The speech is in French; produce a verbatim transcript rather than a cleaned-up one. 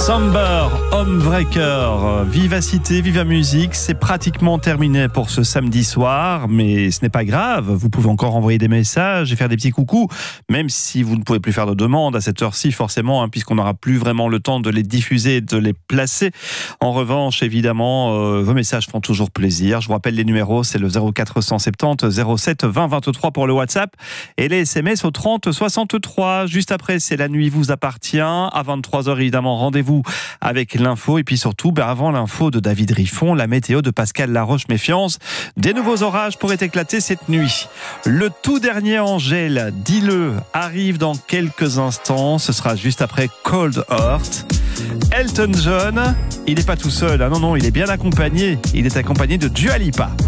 Somber, Homebreaker, vivacité, viva musique, c'est pratiquement terminé pour ce samedi soir, mais ce n'est pas grave, vous pouvez encore envoyer des messages et faire des petits coucous, même si vous ne pouvez plus faire de demandes à cette heure-ci forcément, hein, puisqu'on n'aura plus vraiment le temps de les diffuser et de les placer. En revanche, évidemment, euh, vos messages font toujours plaisir. Je vous rappelle les numéros, c'est le zéro quatre cent soixante-dix zéro sept vingt vingt-trois pour le WhatsApp et les S M S au trente soixante-trois. Juste après, c'est La Nuit vous appartient. À vingt-trois heures, évidemment, rendez-vous avec l'info et puis surtout, ben avant l'info de David Riffon, la météo de Pascal Laroche-Méfiance. Des nouveaux orages pourraient éclater cette nuit. Le tout dernier Angèle, dis-le, arrive dans quelques instants. Ce sera juste après Cold Heart. Elton John, il n'est pas tout seul. Hein, non, non, il est bien accompagné. Il est accompagné de Dua Lipa.